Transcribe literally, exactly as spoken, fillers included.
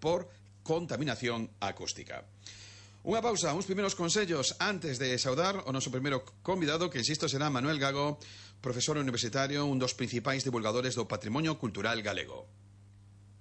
por contaminación acústica. Unha pausa, uns primeiros consellos antes de saudar o noso primeiro convidado, que insisto será Manuel Gago, profesor universitario, un dos principais divulgadores do patrimonio cultural galego.